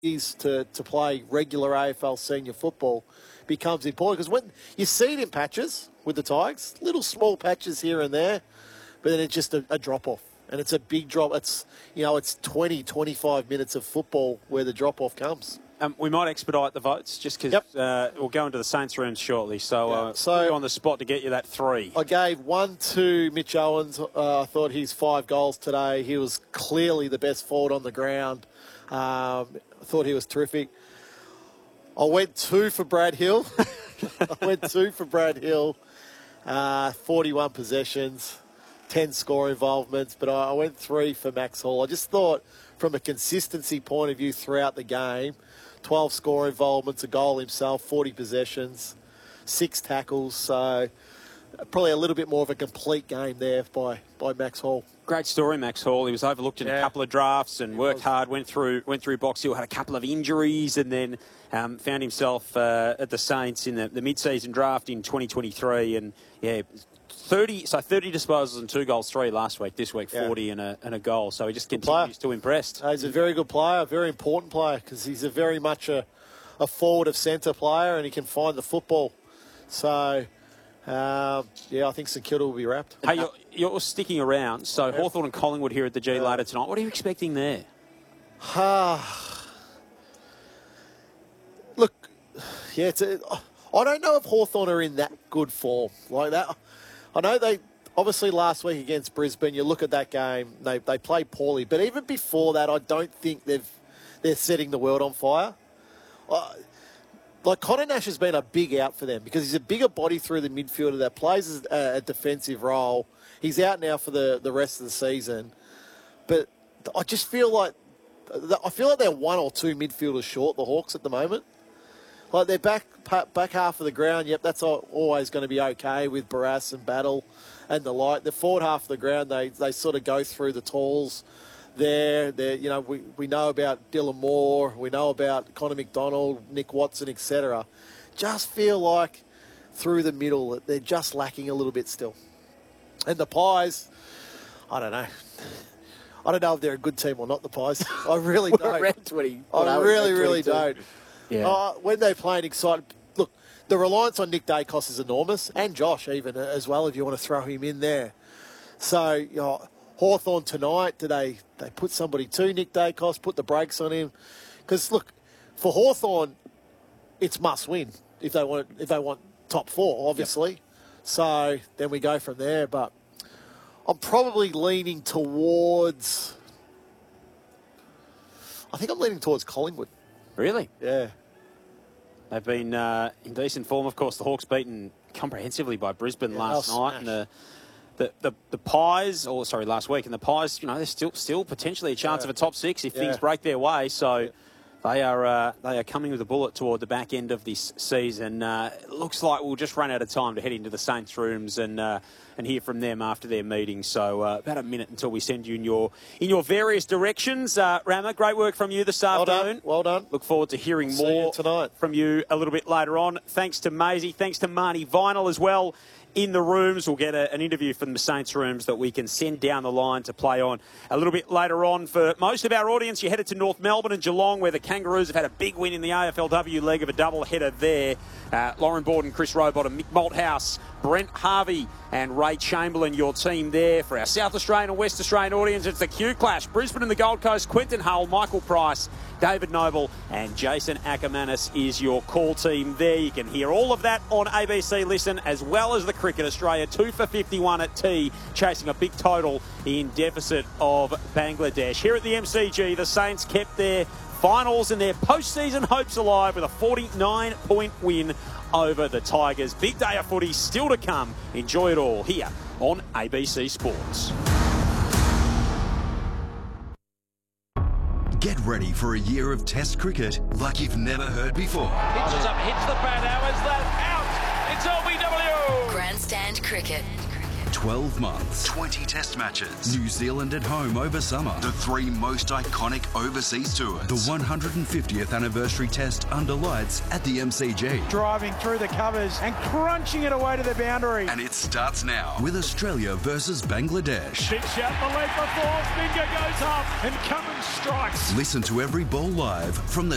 is to play regular AFL senior football becomes important, because when you see it in patches with the Tigers, little small patches here and there, but then it's just a drop-off. And it's a big drop. It's, it's 20, 25 minutes of football where the drop-off comes. We might expedite the votes just because we'll go into the Saints rooms shortly. So you're on the spot to get you that 3. I gave 1 to Mitch Owens. I thought his 5 goals today. He was clearly the best forward on the ground. I thought he was terrific. I went 2 for Brad Hill. 41 possessions, 10 score involvements, but I went 3 for Max Hall. I just thought from a consistency point of view throughout the game, 12 score involvements, a goal himself, 40 possessions, 6 tackles. So probably a little bit more of a complete game there by Max Hall. Great story, Max Hall. He was overlooked in a couple of drafts and worked hard, went through Box Hill, had a couple of injuries, and then found himself at the Saints in the mid-season draft in 2023. And 30 disposals and 2 goals, 3 last week. This week, 40 and a goal. So he just continues to impress. He's a very good player, a very important player, because he's very much a forward of centre player, and he can find the football. So, I think St Kilda will be wrapped. Hey, you're sticking around. So Hawthorn and Collingwood here at the G later tonight. What are you expecting there? Look, I don't know if Hawthorn are in that good form like that. I know they obviously last week against Brisbane. You look at that game; they played poorly. But even before that, I don't think they're setting the world on fire. Like Connor Nash has been a big out for them because he's a bigger body through the midfielder that plays a defensive role. He's out now for the rest of the season. But I just feel like they're 1 or 2 midfielders short, the Hawks, at the moment. Like they're back half of the ground. Yep, that's always going to be okay with Barrass and Battle and the like. The forward half of the ground, they sort of go through the talls. We know about Dylan Moore, we know about Connor McDonald, Nick Watson, etc. Just feel like through the middle they're just lacking a little bit still. And the Pies, I don't know. I don't know if they're a good team or not, the Pies. I really don't. I really don't. Yeah. When they play an excited... Look, the reliance on Nick Dacos is enormous, and Josh even as well, if you want to throw him in there. So, Hawthorn tonight, do they put somebody to Nick Dacos, put the brakes on him? Because, look, for Hawthorn, it's must win if they want top 4, obviously. Yep. So then we go from there. But I'm probably leaning towards... I think I'm leaning towards Collingwood. Really? Yeah. They've been in decent form. Of course, the Hawks beaten comprehensively by Brisbane last night. And the Pies, last week, and the Pies, there's still potentially a chance of a top 6 if things break their way. So they are coming with a bullet toward the back end of this season. It looks like we'll just run out of time to head into the Saints rooms and hear from them after their meeting. So about a minute until we send you in your various directions. Rama, great work from you this afternoon. Well done. Look forward to hearing more tonight from you a little bit later on. Thanks to Maisie. Thanks to Marnie Vinyl as well. In the rooms, we'll get an interview from the Saints rooms that we can send down the line to play on a little bit later on. For most of our audience, you're headed to North Melbourne and Geelong, where the Kangaroos have had a big win in the AFLW League of a double-header there. Lauren Borden, Chris Rowbottom, Mick Malthouse, Brent Harvey and Ray Chamberlain, your team there. For our South Australian and West Australian audience, it's the Q Clash. Brisbane and the Gold Coast, Quentin Hull, Michael Price, David Noble and Jason Ackermanis is your call team there. You can hear all of that on ABC Listen, as well as the Cricket Australia. 2 for 51 at tea, chasing a big total in deficit of Bangladesh. Here at the MCG, the Saints kept their finals and their postseason hopes alive with a 49-point win over the Tigers. Big day of footy still to come. Enjoy it all here on ABC Sports. Get ready for a year of Test cricket like you've never heard before. Pitches up, hits the bat. How is that? Out! It's LBW! Grandstand cricket. 12 months, 20 test matches, New Zealand at home over summer, the 3 most iconic overseas tours, the 150th anniversary test under lights at the MCG. Driving through the covers and crunching it away to the boundary. And it starts now with Australia versus Bangladesh. Big shot, the leg for 4, finger goes up and Cummins strikes. Listen to every ball live from the